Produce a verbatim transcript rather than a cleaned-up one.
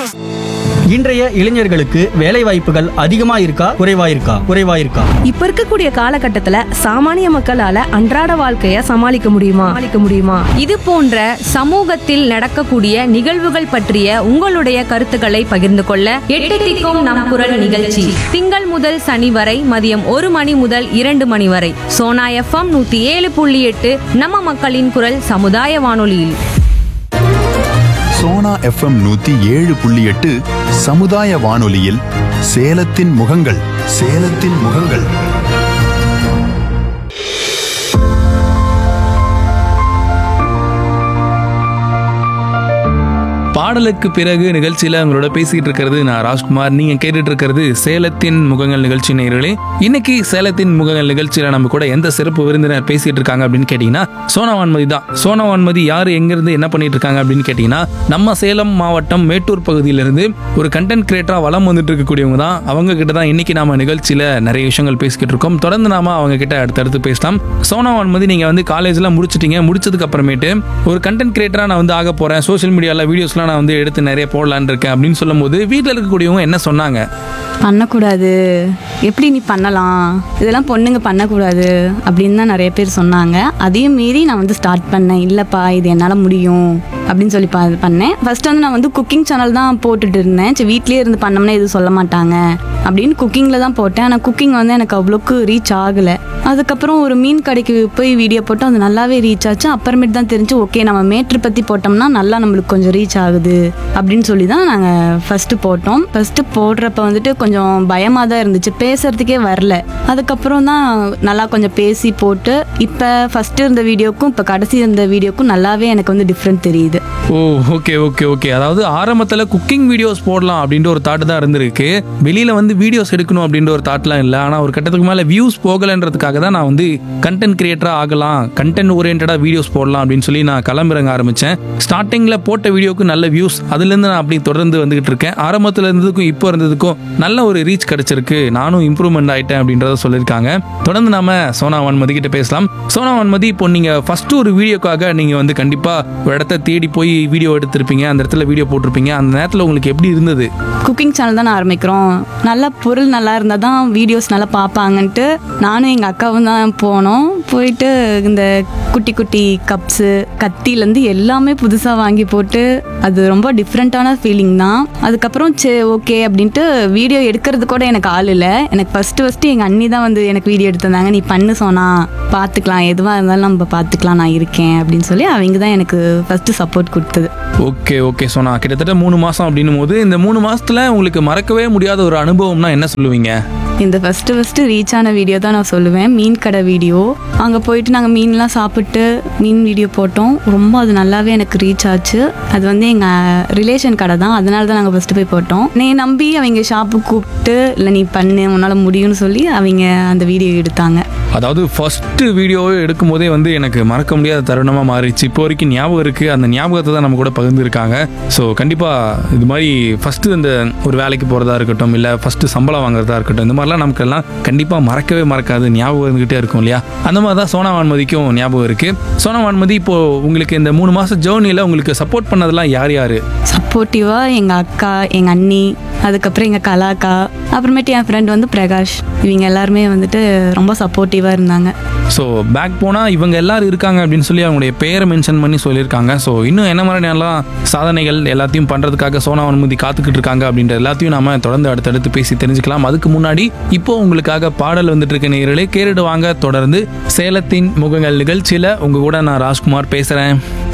இன்றைய இளைஞர்களுக்கு வேலை வாய்ப்புகள் அதிகமா இருக்கா குறைவா இருக்கா குறைவா இருக்கா இப்ப இருக்கக்கூடிய காலகட்டத்துல சாமானிய மக்களால அன்றாட வாழ்க்கைய சமாளிக்க முடியுமா சமாளிக்க முடியுமா இது போன்ற சமூகத்தில் நடக்கக்கூடிய நிகழ்வுகள் பற்றிய உங்களுடைய கருத்துக்களை பகிர்ந்து கொள்ள எட்டு திக்கும் நம் குரல் நிகழ்ச்சி திங்கள் முதல் சனி வரை மதியம் ஒரு மணி முதல் இரண்டு மணி வரை சோனா எஃப்எம் நூத்தி ஏழு புள்ளி எட்டு நம்ம மக்களின் குரல் சமுதாய வானொலியில். சோனா எஃப்எம் நூத்தி ஏழு புள்ளி எட்டு சமுதாய வானொலியில் சேலத்தின் முகங்கள் சேலத்தின் முகங்கள். பாடலுக்கு பிறகு நிகழ்ச்சியில உங்களோட பேசிட்டு இருக்கிறது நான் ராஜ்குமார். நீங்க கேட்டுட்டு இருக்கிறது சேலத்தின் முகங்கள் நிகழ்ச்சி நேயர்களே. இன்னைக்கு சேலத்தின் முகங்கள் நிகழ்ச்சியில நம்ம கூட எந்த சிறப்பு விருந்தினர் பேசிட்டு இருக்காங்க அப்படின்னு கேட்டீங்கன்னா சோனா வான்மதி தான். சோனா வான்மதி யாரு, எங்க இருந்து என்ன பண்ணிட்டு இருக்காங்க அப்படின்னு கேட்டீங்கன்னா நம்ம சேலம் மாவட்டம் மேட்டூர் பகுதியிலிருந்து ஒரு கண்டென்ட் கிரியேட்டரா வலம் வந்துட்டு இருக்கக்கூடியவங்க தான். அவங்க கிட்ட தான் இன்னைக்கு நாம நிகழ்ச்சியில நிறைய விஷயங்கள் பேசிக்கிட்டு இருக்கோம். தொடர்ந்து நாம அவங்க கிட்ட அடுத்தடுத்து பேசலாம். சோனா வான்மதி, நீங்க வந்து காலேஜ்ல முடிச்சிட்டீங்க. முடிச்சதுக்கு அப்புறமேட்டு ஒரு கண்டென்ட் கிரியேட்டரா நான் வந்து ஆக போறேன், சோஷியல் மீடியால வீடியோஸ்லாம் நான் வந்து எடுத்து நிறைய போடலான்னு இருக்கேன் அப்படின்னு சொல்லும் போது வீட்டில் இருக்கக்கூடியவங்க என்ன சொன்னாங்க? பண்ணக்கூடாது, எப்படி நீ பண்ணலாம், இதெல்லாம் பொண்ணுங்க பண்ணக்கூடாது அப்படின்னு தான் நிறைய பேர் சொன்னாங்க. அதையும் மீறி நான் வந்து ஸ்டார்ட் பண்ணேன். இல்லைப்பா இது என்னால் முடியும் அப்படின்னு சொல்லி பா பண்ணேன். ஃபர்ஸ்ட் வந்து நான் வந்து குக்கிங் சேனல் தான் போட்டுட்டு இருந்தேன். சரி வீட்லேயே இருந்து பண்ணோம்னா எதுவும் சொல்ல மாட்டாங்க அப்படின்னு குக்கிங்கில் தான் போட்டேன். ஆனால் குக்கிங் வந்து எனக்கு அவ்வளோக்கு ரீச் ஆகலை. அதுக்கப்புறம் ஒரு மீன் கடைக்கு போய் வீடியோ போட்டோம், அது நல்லாவே ரீச் ஆச்சு. அப்புறமேட்டு தான் தெரிஞ்சு ஓகே நம்ம மேட்ரு பற்றி போட்டோம்னா நல்லா நம்மளுக்கு கொஞ்சம் ரீச் ஆகுது அப்படின்னு சொல்லி தான் நாங்கள் ஃபஸ்ட்டு போட்டோம். ஃபஸ்ட்டு போடுறப்ப வந்துட்டு கொஞ்சம் பயமாக தான் இருந்துச்சு, பேசுறதுக்கே வரல. அதுக்கப்புறம் தான் நல்லா கொஞ்சம் பேசி போட்டு இப்போ ஃபஸ்ட்டு இருந்த வீடியோக்கும் இப்போ கடைசி இருந்த வீடியோக்கும் நல்லாவே எனக்கு வந்து டிஃப்ரெண்ட் தெரியுது. ஓ ஓகே ஓகே ஓகே அதாவது ஆரம்பத்தில் குக்கிங் வீடியோஸ் போடலாம் அப்படின்ற ஒரு தாட்டு தான் இருந்திருக்கு. வெளியில் வந்து வீடியோஸ் எடுக்கணும் அப்படின்ற ஒரு தாட்லாம் இல்லை. ஆனால் ஒரு கட்டத்துக்கு மேலே வியூஸ் போகலைன்றதுக்காக தான் நான் வந்து கண்டென்ட் கிரியேட்டராக ஆகலாம், கண்டென்ட் ஓரியன்டாக வீடியோஸ் போடலாம் அப்படின்னு சொல்லி நான் கிளம்பிறங்க ஆரம்பித்தேன். ஸ்டார்டிங்கில் போட்ட வீடியோக்கு நல்ல வியூஸ், அதுலேருந்து நான் அப்படி தொடர்ந்து வந்துகிட்டு இருக்கேன். ஆரம்பத்தில் இருந்ததுக்கும் இப்போ இருந்ததுக்கும் நல்ல ஒரு ரீச் கிடைச்சிருக்கு, நானும் இம்ப்ரூவ்மெண்ட் ஆகிட்டேன் அப்படின்றத சொல்லியிருக்காங்க. தொடர்ந்து நாம சோனா வான்மதி கிட்ட பேசலாம். சோனா வான்மதி, இப்போ நீங்கள் ஃபஸ்ட்டு ஒரு வீடியோக்காக நீங்கள் வந்து கண்டிப்பாக ஒரு இடத்த தேடி போய் வீடியோ எடுத்திருப்பீங்க, அந்த இடத்துல வீடியோ போட்டிருப்பீங்க. அந்த நேரத்தில் உங்களுக்கு எப்படி இருந்தது? குக்கிங் சேனல் தான் ஆரம்பிக்கிறோம், நல்ல பொருள் நல்லா இருந்தால் தான் வீடியோஸ் நல்லா பார்ப்பாங்கன்ட்டு நானும் எங்கள் அக்காவும் தான் போனோம். போயிட்டு இந்த குட்டி குட்டி கப்ஸு கத்திலேருந்து எல்லாமே புதுசாக வாங்கி போட்டு அது ரொம்ப டிஃப்ரெண்ட்டான ஃபீலிங் தான். அதுக்கப்புறம் சரி ஓகே அப்படின்ட்டு வீடியோ எடுக்கிறது கூட எனக்கு ஆள் இல்லை. எனக்கு ஃபஸ்ட்டு ஃபஸ்ட்டு எங்கள் அண்ணி தான் வந்து எனக்கு வீடியோ எடுத்திருந்தாங்க. நீ பண்ணு சோனா, பார்த்துக்கலாம், எதுவாக இருந்தாலும் நம்ம பார்த்துக்கலாம், நான் இருக்கேன் அப்படின்னு சொல்லி அவங்க தான் எனக்கு ஃபஸ்ட்டு சப்போர்ட் கொடுத்தது. ஓகே ஓகே சோனா, கிட்டத்தட்ட மூணு மாதம் அப்படின்னும் போது இந்த மூணு மாதத்தில் உங்களுக்கு மறக்கவே முடியாத ஒரு அனுபவம்னா என்ன சொல்லுவீங்க? இந்த ஃபஸ்ட்டு ஃபஸ்ட்டு ரீச் ஆன வீடியோ தான் நான் சொல்லுவேன், மீன் கடை வீடியோ. அங்கே போயிட்டு நாங்கள் மீன்லாம் சாப்பிட்டு மீன் வீடியோ போட்டோம். ரொம்ப அது நல்லாவே எனக்கு ரீச் ஆச்சு. அது வந்து எங்கள் ரிலேஷன் கடை தான், அதனால தான் நாங்கள் ஃபஸ்ட்டு போய் போட்டோம். நீ நம்பி அவங்க ஷாப்புக்கு கூப்பிட்டு இல்லை நீ பண்ணு உன்னால் முடியும்னு சொல்லி அவங்க அந்த வீடியோ எடுத்தாங்க. அதாவது ஃபஸ்ட்டு வீடியோவை எடுக்கும் போதே வந்து எனக்கு மறக்க முடியாத தருணமாக மாறிடுச்சு. இப்போ வரைக்கும் ஞாபகம் இருக்குது. அந்த ஞாபகத்தை தான் நம்ம கூட பகிர்ந்துருக்காங்க. ஸோ கண்டிப்பாக இது மாதிரி ஃபஸ்ட்டு இந்த ஒரு வேலைக்கு போகிறதா இருக்கட்டும், இல்லை ஃபஸ்ட்டு சம்பளம் வாங்குறதா இருக்கட்டும், இந்த மாதிரிலாம் நமக்கெல்லாம் கண்டிப்பாக மறக்கவே மறக்காது, ஞாபகம் இருந்துகிட்டே இருக்கும் இல்லையா? அந்த மாதிரி தான் சோனா வான்மதிக்கும் ஞாபகம் இருக்குது. சோனா வான்மதி, இப்போது உங்களுக்கு இந்த மூணு மாதம் ஜேர்னியில் உங்களுக்கு சப்போர்ட் பண்ணதெல்லாம் யார் யார்? சப்போர்ட்டிவாக எங்கள் அக்கா, எங்கள் அண்ணி, அதுக்கப்புறம் எங்கள் கலாக்கா, அப்புறமேட்டு என் ஃப்ரெண்ட் வந்து பிரகாஷ், இவங்க எல்லாருமே வந்துட்டு ரொம்ப சப்போர்ட்டிவாக இருந்தாங்க. ஸோ பேக் போனால் இவங்க எல்லாரும் இருக்காங்க அப்படின்னு சொல்லி அவங்களுடைய பேரை மென்ஷன் பண்ணி சொல்லியிருக்காங்க. ஸோ இன்னும் என்ன மாதிரிலாம் சாதனைகள் எல்லாத்தையும் பண்ணுறதுக்காக சோனா வான்மதி காத்துக்கிட்டு இருக்காங்க அப்படின்ற எல்லாத்தையும் நாம தொடர்ந்து அடுத்தடுத்து பேசி தெரிஞ்சுக்கலாம். அதுக்கு முன்னாடி இப்போ உங்களுக்காக பாடல் வந்துட்டு இருக்க நேயர்களே கேட்டுட்டு வாங்க. தொடர்ந்து சேலத்தின் முகங்கள் நிகழ்ச்சியில் உங்க கூட நான் ராஜ்குமார் பேசுகிறேன்.